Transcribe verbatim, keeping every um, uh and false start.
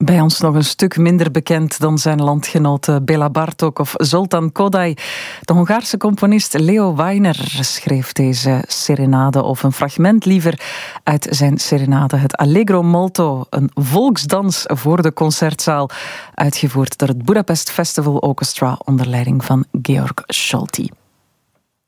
Bij ons nog een stuk minder bekend dan zijn landgenoten Béla Bartók of Zoltán Kodály. De Hongaarse componist Leo Weiner schreef deze serenade, of een fragment liever, uit zijn serenade, het Allegro Molto, een volksdans voor de concertzaal, uitgevoerd door het Budapest Festival Orchestra onder leiding van Georg Solti.